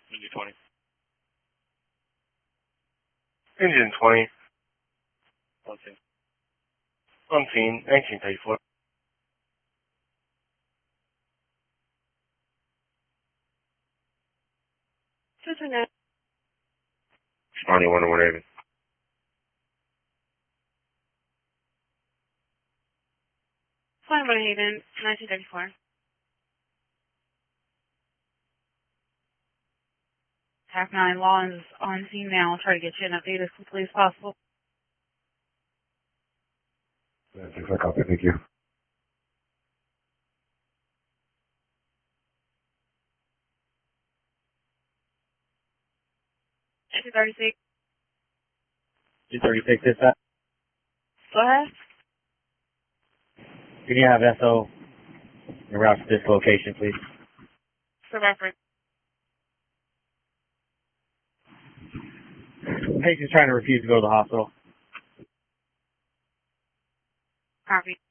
Engine 20. Engine 20. Okay. On scene, 1934. Spawny 101 Raven. Fine, Hayden, 1934. Half 9 Law is on scene now. I'll try to get you an update as quickly as possible. That's a copy, thank you. Two 36. 236 is that? Go ahead. Can you have SO en route to this location, please? For reference. Patient's trying to refuse to go to the hospital. Copy.